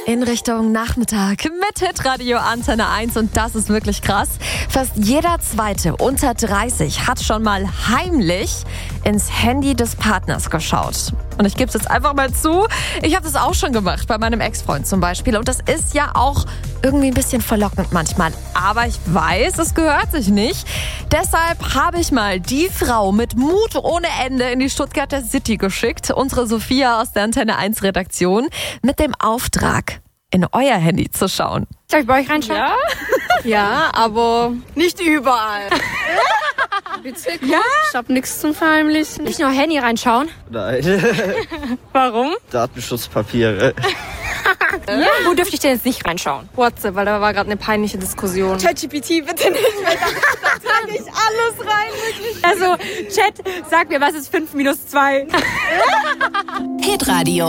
In Richtung Nachmittag mit Hitradio Antenne 1 und das ist wirklich krass. Fast jeder Zweite unter 30 hat schon mal heimlich ins Handy des Partners geschaut. Und ich gebe es jetzt einfach mal zu, ich habe das auch schon gemacht, bei meinem Ex-Freund zum Beispiel. Und das ist ja auch irgendwie ein bisschen verlockend manchmal. Aber ich weiß, es gehört sich nicht. Deshalb habe ich mal die Frau mit Mut ohne Ende in die Stuttgarter City geschickt, unsere Sophia aus der Antenne 1 Redaktion, mit dem Auftrag, in euer Handy zu schauen. Soll ich bei euch reinschauen? Ja? Ja, aber nicht überall. Witzig. Ja? Ich hab nichts zum Verheimlichen. Nicht nur Handy reinschauen? Nein. Warum? Datenschutzpapiere. Ja. Wo dürfte ich denn jetzt nicht reinschauen? WhatsApp, weil da war gerade eine peinliche Diskussion. ChatGPT bitte nicht, weil da trage ich alles rein, wirklich. Also, Chat, sag mir, was ist 5 minus 2? Hitradio